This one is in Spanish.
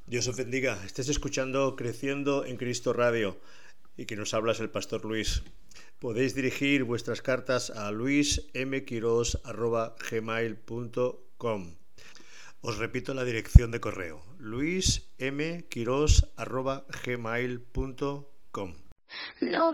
Dios os bendiga. Estés escuchando Creciendo en Cristo Radio y que nos habla es el Pastor Luis. Podéis dirigir vuestras cartas a luismquiros@gmail.com. Os repito la dirección de correo: luismquiros@gmail.com. No.